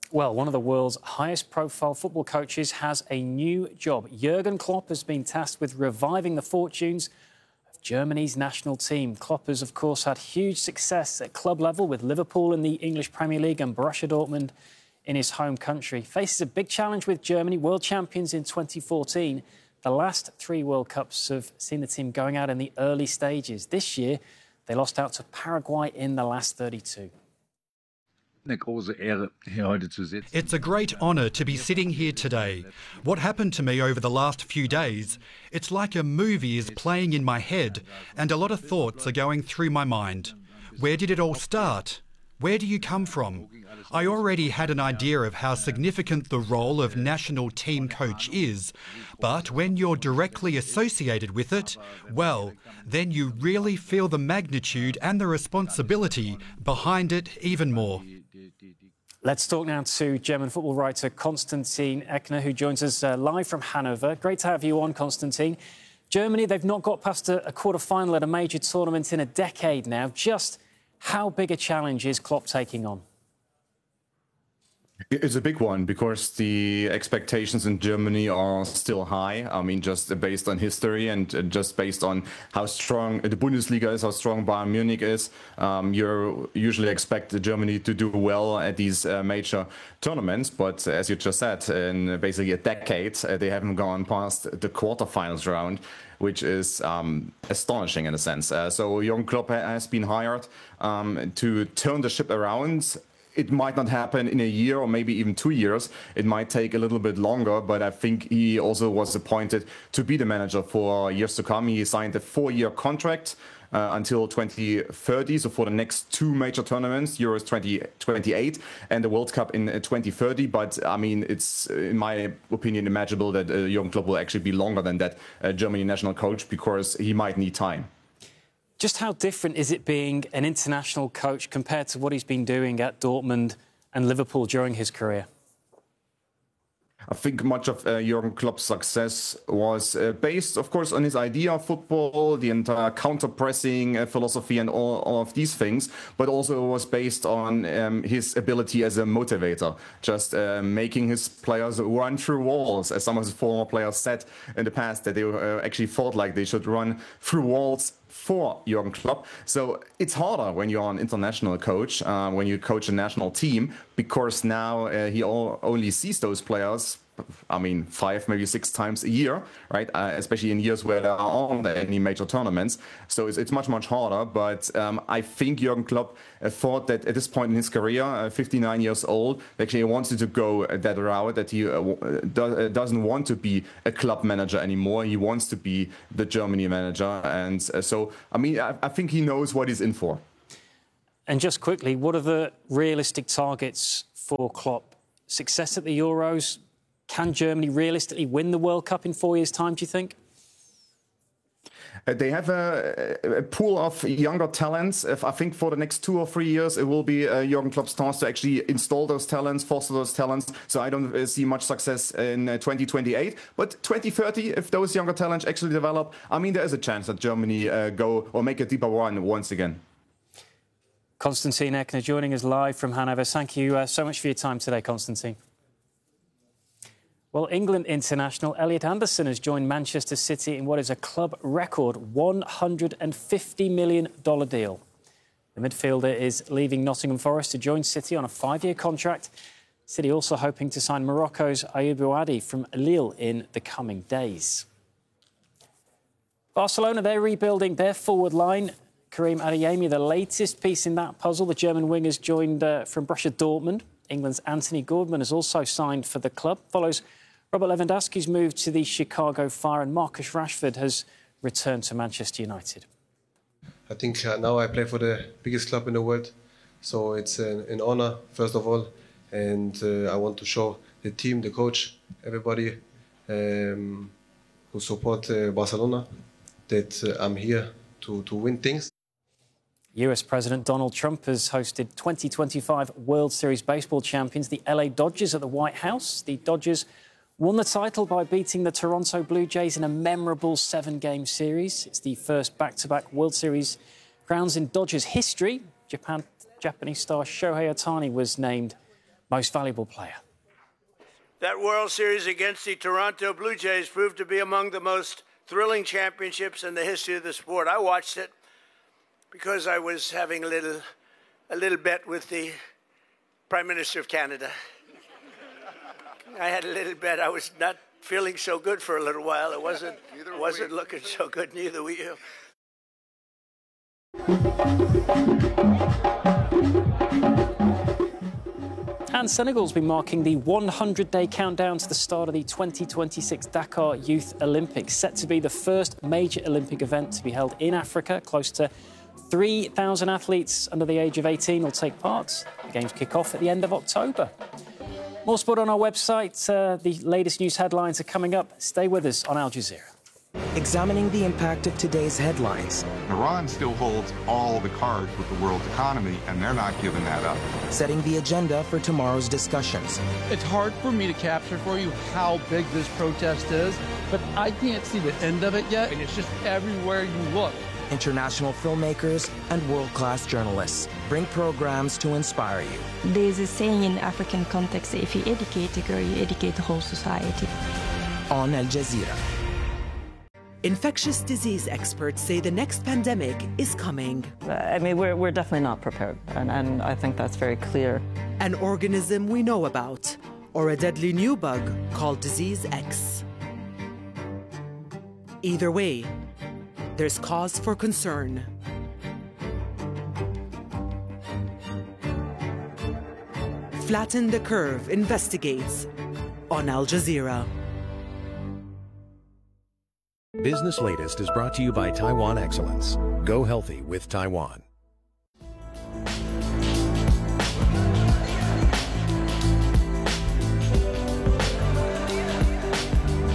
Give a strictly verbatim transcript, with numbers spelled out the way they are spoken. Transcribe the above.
Well, one of the world's highest-profile football coaches has a new job. Jurgen Klopp has been tasked with reviving the fortunes of Germany's national team. Klopp has, of course, had huge success at club level with Liverpool in the English Premier League and Borussia Dortmund in his home country. Faces a big challenge with Germany, world champions in twenty fourteen. The last three World Cups have seen the team going out in the early stages. This year, they lost out to Paraguay in the last thirty-two. It's a great honour to be sitting here today. What happened to me over the last few days, it's like a movie is playing in my head and a lot of thoughts are going through my mind. Where did it all start? Where do you come from? I already had an idea of how significant the role of national team coach is, but when you're directly associated with it, well, then you really feel the magnitude and the responsibility behind it even more. Let's talk now to German football writer Konstantin Eckner, who joins us uh, live from Hanover. Great to have you on, Konstantin. Germany, they've not got past a, a quarter-final at a major tournament in a decade now. Just how big a challenge is Klopp taking on? It's a big one because the expectations in Germany are still high. I mean, just based on history and just based on how strong the Bundesliga is, how strong Bayern Munich is. Um, you usually expect Germany to do well at these uh, major tournaments. But as you just said, in basically a decade, uh, they haven't gone past the quarterfinals round, which is um, astonishing in a sense. Uh, so Jurgen Klopp has been hired um, to turn the ship around. It might not happen in a year or maybe even two years. It might take a little bit longer, but I think he also was appointed to be the manager for years to come. He signed a four-year contract uh, until twenty thirty, so for the next two major tournaments, Euros twenty twenty-eight and the World Cup in twenty thirty. But, I mean, it's, in my opinion, imaginable that uh, Jurgen Klopp will actually be longer than that uh, Germany national coach because he might need time. Just how different is it being an international coach compared to what he's been doing at Dortmund and Liverpool during his career? I think much of uh, Jurgen Klopp's success was uh, based, of course, on his idea of football, the entire counter-pressing uh, philosophy and all, all of these things, but also was based on um, his ability as a motivator, just uh, making his players run through walls, as some of his former players said in the past, that they uh, actually thought like they should run through walls for Jurgen Klopp. So it's harder when you're an international coach, uh, when you coach a national team, because now uh, he all, only sees those players, I mean, five, maybe six times a year, right? Uh, especially in years where there aren't any major tournaments. So it's, it's much, much harder. But um, I think Jurgen Klopp uh, thought that at this point in his career, uh, fifty-nine years old, actually he wanted to go that route, that he uh, do, uh, doesn't want to be a club manager anymore. He wants to be the Germany manager. And uh, so, I mean, I, I think he knows what he's in for. And just quickly, what are the realistic targets for Klopp? Success at the Euros? Can Germany realistically win the World Cup in four years' time, do you think? Uh, they have a, a pool of younger talents. If I think for the next two or three years, it will be uh, Jurgen Klopp's task to actually install those talents, foster those talents. So I don't uh, see much success in uh, twenty twenty-eight. But twenty thirty, if those younger talents actually develop, I mean, there is a chance that Germany uh, go or make a deeper run once again. Konstantin Eckner joining us live from Hanover. Thank you uh, so much for your time today, Konstantin. Well, England international Elliot Anderson has joined Manchester City in what is a club record one hundred fifty million dollars deal. The midfielder is leaving Nottingham Forest to join City on a five-year contract. City also hoping to sign Morocco's Ayoub Ouadi from Lille in the coming days. Barcelona, they're rebuilding their forward line. Karim Adeyemi, the latest piece in that puzzle. The German wing has joined uh, from Borussia Dortmund. England's Anthony Gordon has also signed for the club. Follows Robert Lewandowski's move to the Chicago Fire, and Marcus Rashford has returned to Manchester United. I think uh, now I play for the biggest club in the world, so it's an, an honor, first of all, and uh, I want to show the team, the coach, everybody um, who support uh, Barcelona, that uh, I'm here to, to win things. U S President Donald Trump has hosted twenty twenty-five World Series baseball champions, the L A Dodgers, at the White House. The Dodgers won the title by beating the Toronto Blue Jays in a memorable seven-game series. It's the first back-to-back World Series crowns in Dodgers history. Japan, Japanese star Shohei Ohtani was named Most Valuable Player. That World Series against the Toronto Blue Jays proved to be among the most thrilling championships in the history of the sport. I watched it because I was having a little, a little bet with the Prime Minister of Canada. I had a little bet. I was not feeling so good for a little while. It wasn't, wasn't looking so good. Neither were you. And Senegal's been marking the one hundred day countdown to the start of the twenty twenty-six Dakar Youth Olympics, set to be the first major Olympic event to be held in Africa. Close to three thousand athletes under the age of eighteen will take part. The games kick off at the end of October. More sport on our website. Uh, the latest news headlines are coming up. Stay with us on Al Jazeera. Examining the impact of today's headlines. Iran still holds all the cards with the world's economy, and they're not giving that up. Setting the agenda for tomorrow's discussions. It's hard for me to capture for you how big this protest is, but I can't see the end of it yet, and it's just everywhere you look. International filmmakers and world-class journalists bring programs to inspire you. There's a saying in African context, if you educate a girl, you educate the whole society. On Al Jazeera. Infectious disease experts say the next pandemic is coming. I mean, we're, we're definitely not prepared, and, and I think that's very clear. An organism we know about, or a deadly new bug called Disease X. Either way, there's cause for concern. Flatten the Curve investigates on Al Jazeera. Business Latest is brought to you by Taiwan Excellence. Go healthy with Taiwan.